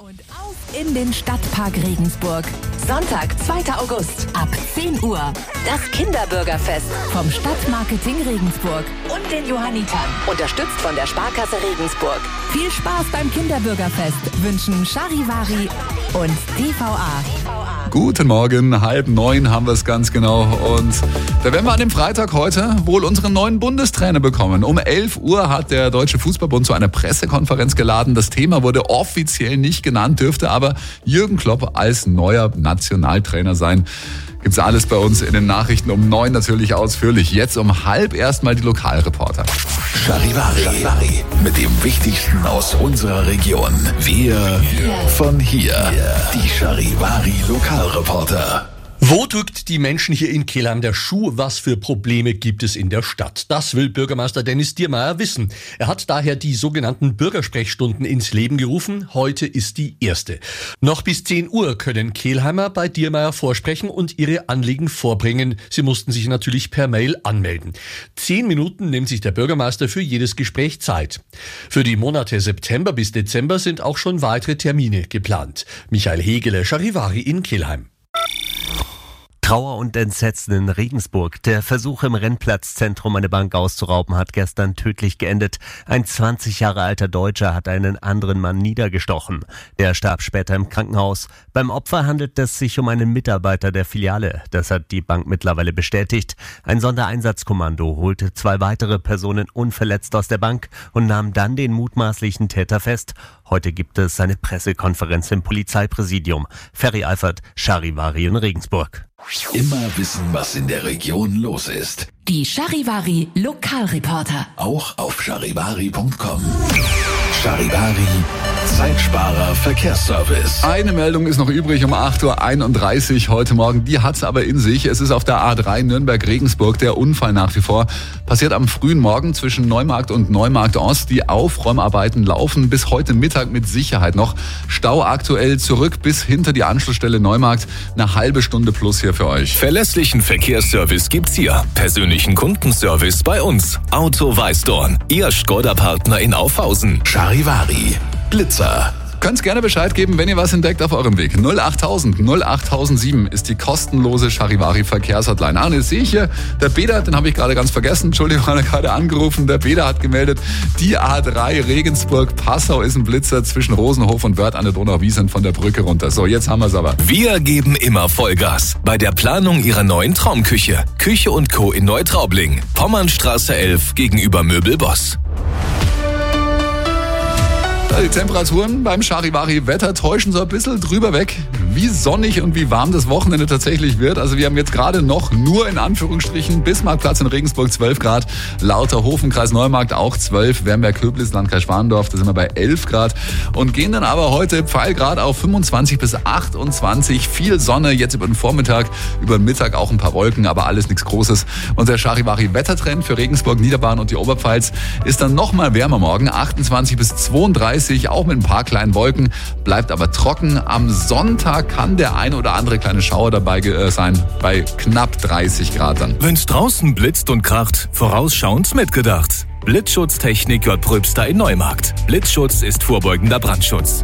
Und auf in den Stadtpark Regensburg. Sonntag, 2. August ab 10 Uhr. Das Kinderbürgerfest vom Stadtmarketing Regensburg und den Johannitern. Unterstützt von der Sparkasse Regensburg. Viel Spaß beim Kinderbürgerfest wünschen Charivari und TVA. Guten Morgen, 8:30 haben wir es ganz genau. Und da werden wir an dem Freitag heute wohl unseren neuen Bundestrainer bekommen. Um 11 Uhr hat der Deutsche Fußballbund zu einer Pressekonferenz geladen. Das Thema wurde offiziell nicht genannt, dürfte aber Jürgen Klopp als neuer Nationaltrainer sein. Gibt's alles bei uns in den Nachrichten um 9 natürlich ausführlich. Jetzt um 8:30 erstmal die Lokalreporter. Charivari mit dem Wichtigsten aus unserer Region. Wir von hier. Die Charivari Lokalreporter. Wo drückt die Menschen hier in Kelheim der Schuh? Was für Probleme gibt es in der Stadt? Das will Bürgermeister Dennis Diermeier wissen. Er hat daher die sogenannten Bürgersprechstunden ins Leben gerufen. Heute ist die erste. Noch bis 10 Uhr können Kelheimer bei Diermeier vorsprechen und ihre Anliegen vorbringen. Sie mussten sich natürlich per Mail anmelden. 10 Minuten nimmt sich der Bürgermeister für jedes Gespräch Zeit. Für die Monate September bis Dezember sind auch schon weitere Termine geplant. Michael Hegele, Charivari in Kelheim. Trauer und Entsetzen in Regensburg. Der Versuch im Rennplatzzentrum eine Bank auszurauben hat gestern tödlich geendet. Ein 20 Jahre alter Deutscher hat einen anderen Mann niedergestochen. Der starb später im Krankenhaus. Beim Opfer handelt es sich um einen Mitarbeiter der Filiale. Das hat die Bank mittlerweile bestätigt. Ein Sondereinsatzkommando holte 2 weitere Personen unverletzt aus der Bank und nahm dann den mutmaßlichen Täter fest. Heute gibt es eine Pressekonferenz im Polizeipräsidium. Ferry Eifert, Charivari in Regensburg. Immer wissen, was in der Region los ist. Die Charivari Lokalreporter. Auch auf charivari.com. Charivari, Zeitsparer Verkehrsservice. Eine Meldung ist noch übrig um 8:31 Uhr heute Morgen. Die hat's aber in sich. Es ist auf der A3 Nürnberg-Regensburg der Unfall nach wie vor. Passiert am frühen Morgen zwischen Neumarkt und Neumarkt Ost. Die Aufräumarbeiten laufen bis heute Mittag mit Sicherheit noch. Stau aktuell zurück bis hinter die Anschlussstelle Neumarkt. Eine halbe Stunde plus hier für euch. Verlässlichen Verkehrsservice gibt's hier. Persönlichen Kundenservice bei uns. Auto Weißdorn. Ihr Skoda-Partner in Aufhausen. Charivari, Blitzer. Könnt gerne Bescheid geben, wenn ihr was entdeckt auf eurem Weg. 08000 08007 ist die kostenlose Charivari Verkehrshotline. Und jetzt sehe ich hier, der Beda, den habe ich gerade ganz vergessen. Entschuldigung, hat er gerade angerufen. Der Beda hat gemeldet, die A3 Regensburg-Passau ist ein Blitzer zwischen Rosenhof und Wörth an der Donauwiesen von der Brücke runter. So, jetzt haben wir es aber. Wir geben immer Vollgas bei der Planung ihrer neuen Traumküche. Küche & Co. in Neutraubling. Pommernstraße 11 gegenüber Möbelboss. Die Temperaturen beim Charivari-Wetter täuschen so ein bisschen drüber weg, wie sonnig und wie warm das Wochenende tatsächlich wird. Also wir haben jetzt gerade noch nur in Anführungsstrichen Bismarckplatz in Regensburg 12 Grad, Lauterhofen, Kreis Neumarkt auch 12, Wernberg-Köblitz, Landkreis Schwandorf, da sind wir bei 11 Grad und gehen dann aber heute Pfeilgrad auf 25 bis 28. Viel Sonne, jetzt über den Vormittag, über den Mittag auch ein paar Wolken, aber alles nichts Großes. Und der Charivari-Wettertrend für Regensburg, Niederbayern und die Oberpfalz ist dann nochmal wärmer morgen, 28 bis 32. Auch mit ein paar kleinen Wolken, bleibt aber trocken. Am Sonntag kann der eine oder andere kleine Schauer dabei sein, bei knapp 30 Grad dann. Wenn's draußen blitzt und kracht, vorausschauend mitgedacht. Blitzschutztechnik J. Pröbster in Neumarkt. Blitzschutz ist vorbeugender Brandschutz.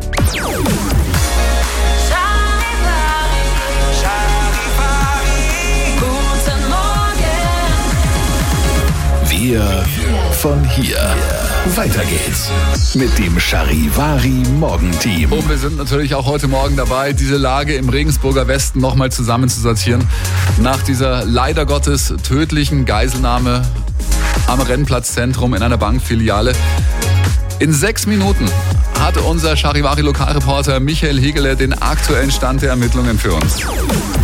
Wir von hier. Weiter geht's mit dem Charivari Morgenteam. Und wir sind natürlich auch heute Morgen dabei, diese Lage im Regensburger Westen nochmal zusammenzusortieren. Nach dieser leider Gottes tödlichen Geiselnahme am Rennplatzzentrum in einer Bankfiliale. In 6 Minuten hatte unser Charivari Lokalreporter Michael Hegele den aktuellen Stand der Ermittlungen für uns.